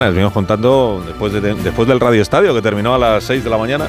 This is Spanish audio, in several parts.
Les venimos contando después del Radio Estadio, que terminó a las 6 de la mañana,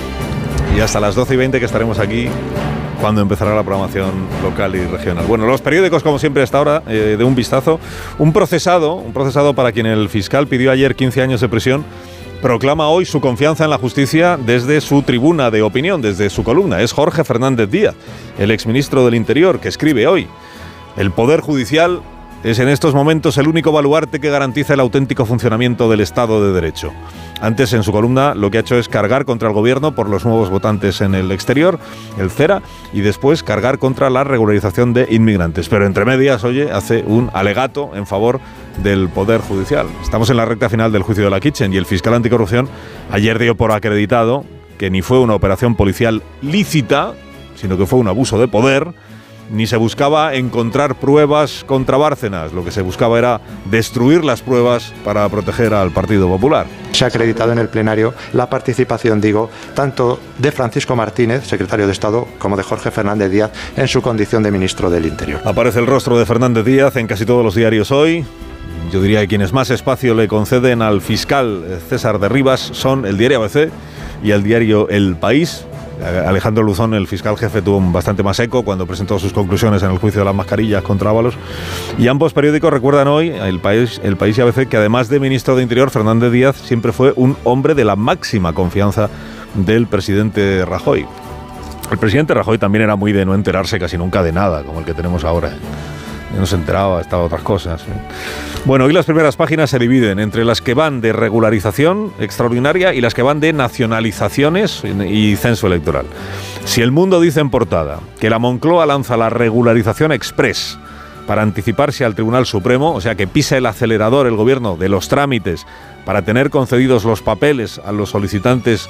y hasta las 12:20 que estaremos aquí cuando empezará la programación local y regional. Bueno, los periódicos, como siempre, hasta ahora, de un vistazo. Un procesado para quien el fiscal pidió ayer 15 años de prisión, proclama hoy su confianza en la justicia desde su tribuna de opinión, desde su columna. Es Jorge Fernández Díaz, el exministro del Interior, que escribe hoy: el Poder Judicial es en estos momentos el único baluarte que garantiza el auténtico funcionamiento del Estado de Derecho. Antes, en su columna, lo que ha hecho es cargar contra el gobierno por los nuevos votantes en el exterior, el CERA, y después cargar contra la regularización de inmigrantes. Pero entre medias, oye, hace un alegato en favor del Poder Judicial. Estamos en la recta final del juicio de la Kitchen y el fiscal anticorrupción ayer dio por acreditado que ni fue una operación policial lícita, sino que fue un abuso de poder. Ni se buscaba encontrar pruebas contra Bárcenas, lo que se buscaba era destruir las pruebas para proteger al Partido Popular. Se ha acreditado en el plenario la participación, tanto de Francisco Martínez, secretario de Estado, como de Jorge Fernández Díaz en su condición de ministro del Interior. Aparece el rostro de Fernández Díaz en casi todos los diarios hoy. Yo diría que quienes más espacio le conceden al fiscal César de Rivas son el diario ABC y el diario El País. Alejandro Luzón, el fiscal jefe, tuvo bastante más eco cuando presentó sus conclusiones en el juicio de las mascarillas contra Ábalos. Y ambos periódicos recuerdan hoy, El País y ABC, que además de ministro de Interior, Fernández Díaz siempre fue un hombre de la máxima confianza del presidente Rajoy. El presidente Rajoy también era muy de no enterarse casi nunca de nada, como el que tenemos ahora. No se enteraba, estaba otras cosas. Bueno, hoy las primeras páginas se dividen entre las que van de regularización extraordinaria y las que van de nacionalizaciones y censo electoral. Si El Mundo dice en portada que la Moncloa lanza la regularización express para anticiparse al Tribunal Supremo, o sea que pisa el acelerador el gobierno de los trámites para tener concedidos los papeles a los solicitantes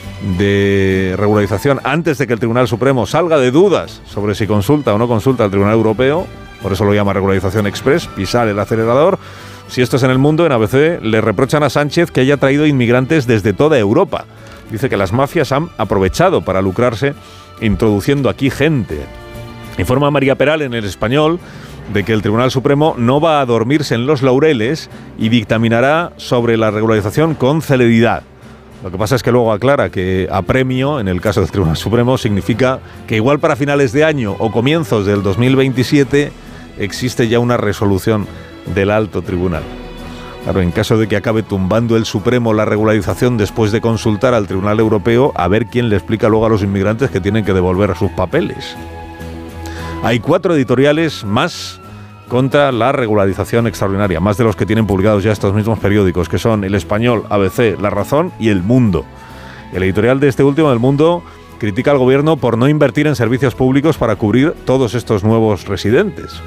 de regularización antes de que el Tribunal Supremo salga de dudas sobre si consulta o no consulta al Tribunal Europeo, por eso lo llama regularización express, pisar el acelerador. Si esto es en El Mundo, en ABC le reprochan a Sánchez que haya traído inmigrantes desde toda Europa. Dice que las mafias han aprovechado para lucrarse introduciendo aquí gente. Informa María Peral en El Español de que el Tribunal Supremo no va a dormirse en los laureles y dictaminará sobre la regularización con celeridad. Lo que pasa es que luego aclara que apremio, en el caso del Tribunal Supremo, significa que igual para finales de año o comienzos del 2027 existe ya una resolución del alto tribunal. Claro, en caso de que acabe tumbando el Supremo la regularización después de consultar al Tribunal Europeo, a ver quién le explica luego a los inmigrantes que tienen que devolver sus papeles. Hay 4 editoriales más contra la regularización extraordinaria, más de los que tienen publicados ya estos mismos periódicos, que son El Español, ABC, La Razón y El Mundo. El editorial de este último, El Mundo, critica al gobierno por no invertir en servicios públicos para cubrir todos estos nuevos residentes.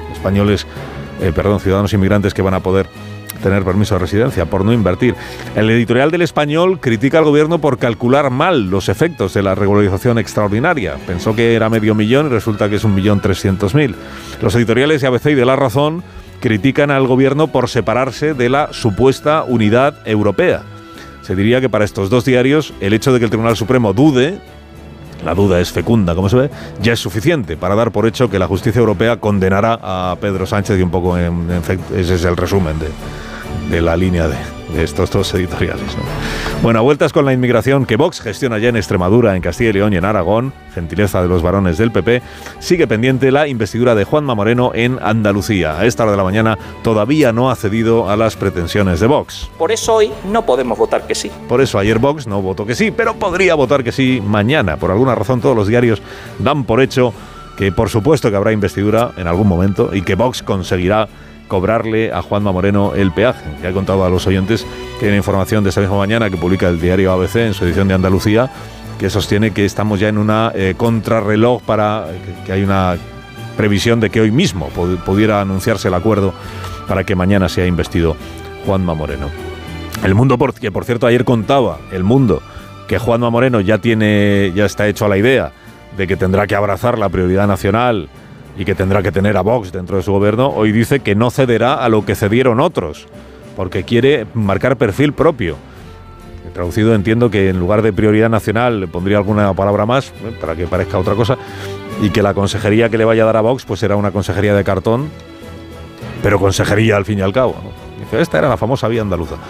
Ciudadanos inmigrantes que van a poder tener permiso de residencia, por no invertir. El editorial del Español critica al gobierno por calcular mal los efectos de la regularización extraordinaria. Pensó que era 500.000 y resulta que es 1.300.000. Los editoriales de ABC y de La Razón critican al gobierno por separarse de la supuesta unidad europea. Se diría que para estos dos diarios el hecho de que el Tribunal Supremo dude, la duda es fecunda, como se ve, ya es suficiente para dar por hecho que la justicia europea condenará a Pedro Sánchez, y un poco, en efecto, ese es el resumen de la línea de estos dos editoriales, ¿no? Bueno, a vueltas con la inmigración que Vox gestiona ya en Extremadura, en Castilla y León y en Aragón, gentileza de los varones del PP, sigue pendiente la investidura de Juanma Moreno en Andalucía. A esta hora de la mañana todavía no ha cedido a las pretensiones de Vox. Por eso hoy no podemos votar que sí. Por eso ayer Vox no votó que sí, pero podría votar que sí mañana. Por alguna razón todos los diarios dan por hecho que por supuesto que habrá investidura en algún momento y que Vox conseguirá cobrarle a Juanma Moreno el peaje. Ya he contado a los oyentes que hay una información de esta misma mañana que publica el diario ABC en su edición de Andalucía, que sostiene que estamos ya en una contrarreloj para que hay una previsión de que hoy mismo pudiera anunciarse el acuerdo para que mañana sea investido Juanma Moreno. El Mundo, que por cierto ayer contaba El Mundo que Juanma Moreno ya está hecho a la idea de que tendrá que abrazar la prioridad nacional y que tendrá que tener a Vox dentro de su gobierno, hoy dice que no cederá a lo que cedieron otros, porque quiere marcar perfil propio. Traducido, entiendo que en lugar de prioridad nacional le pondría alguna palabra más, para que parezca otra cosa, y que la consejería que le vaya a dar a Vox pues será una consejería de cartón, pero consejería al fin y al cabo, ¿no? Esta era la famosa vía andaluza.